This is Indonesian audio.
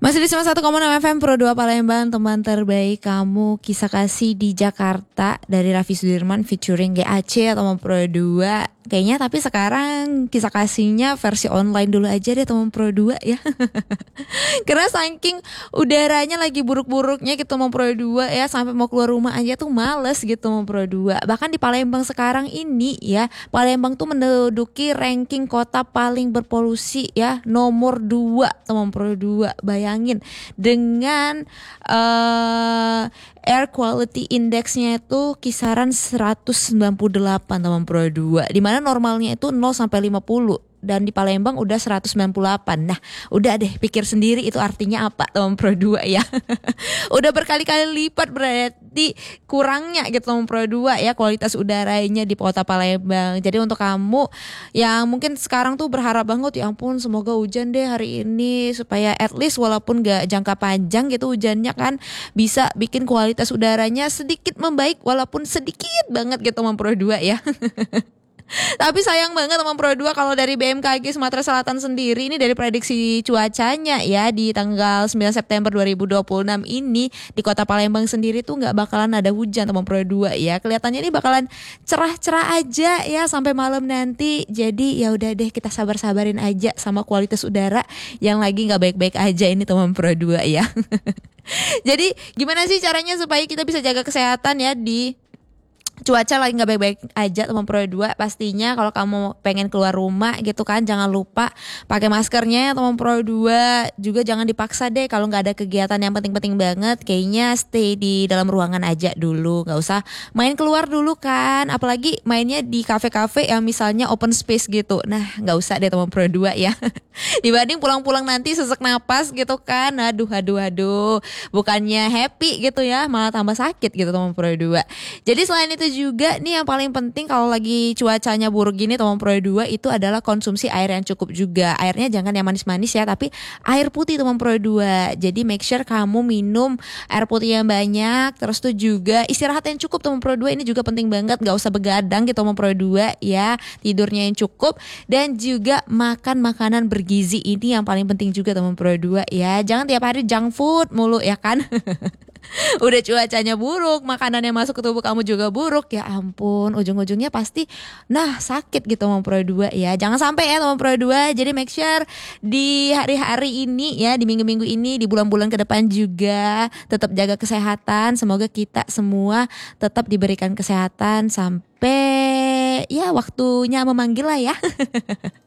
Masih di 91,6 FM Pro 2 Palembang, teman terbaik kamu, kisah kasih di Jakarta dari Raffi Sudirman featuring GAC atau teman Pro 2. Kayaknya tapi sekarang kisah kasihnya versi online dulu aja deh teman Pro 2 ya. Karena saking udaranya lagi buruk-buruknya gitu teman Pro 2 ya, sampai mau keluar rumah aja tuh males gitu teman Pro 2. Bahkan di Palembang sekarang ini ya, Palembang tuh menduduki ranking kota paling berpolusi ya, nomor 2 teman Pro 2. Bayangin dengan air quality indexnya itu kisaran 198 teman Pro 2, di mana normalnya itu 0 sampai 50 dan di Palembang udah 198. Nah, udah deh pikir sendiri itu artinya apa teman Pro 2 ya. Udah berkali-kali lipat berarti kurangnya gitu teman Pro 2 ya kualitas udaranya di kota Palembang. Jadi untuk kamu yang mungkin sekarang tuh berharap banget, ya ampun semoga hujan deh hari ini supaya at least walaupun gak jangka panjang gitu hujannya kan bisa bikin kualitas udaranya sedikit membaik walaupun sedikit banget gitu teman Pro 2 ya. Tapi sayang banget teman Pro 2 kalau dari BMKG Sumatera Selatan sendiri ini dari prediksi cuacanya ya di tanggal 9 September 2026 ini di kota Palembang sendiri tuh nggak bakalan ada hujan teman Pro 2 ya. Kelihatannya ini bakalan cerah-cerah aja ya sampai malam nanti. Jadi ya udah deh kita sabar-sabarin aja sama kualitas udara yang lagi nggak baik-baik aja ini teman Pro 2 ya. Jadi gimana sih caranya supaya kita bisa jaga kesehatan ya di cuaca lagi nggak baik-baik aja teman Pro 2? Pastinya kalau kamu pengen keluar rumah gitu kan, jangan lupa pakai maskernya ya teman Pro 2. Juga jangan dipaksa deh kalau nggak ada kegiatan yang penting-penting banget, kayaknya stay di dalam ruangan aja dulu, nggak usah main keluar dulu kan, apalagi mainnya di kafe-kafe yang misalnya open space gitu. Nah nggak usah deh teman Pro 2 ya. Dibanding pulang-pulang nanti sesak napas gitu kan, aduh, bukannya happy gitu ya, malah tambah sakit gitu teman Pro 2. Jadi selain itu juga nih yang paling penting kalau lagi cuacanya buruk gini teman Pro 2 itu adalah konsumsi air yang cukup juga. Airnya jangan yang manis-manis ya, tapi air putih teman Pro 2. Jadi make sure kamu minum air putih yang banyak. Terus tuh juga istirahat yang cukup teman Pro 2, ini juga penting banget, gak usah begadang gitu teman Pro 2 ya. Tidurnya yang cukup dan juga makan makanan bergizi, ini yang paling penting juga teman Pro 2 ya. Jangan tiap hari junk food mulu ya kan. Udah cuacanya buruk, makanan yang masuk ke tubuh kamu juga buruk, ya ampun ujung-ujungnya pasti sakit gitu teman Pro 2 ya. Jangan sampai ya teman Pro 2. Jadi make sure di hari-hari ini ya, di minggu-minggu ini, di bulan-bulan ke depan juga tetap jaga kesehatan. Semoga kita semua tetap diberikan kesehatan sampai ya waktunya memanggil lah ya.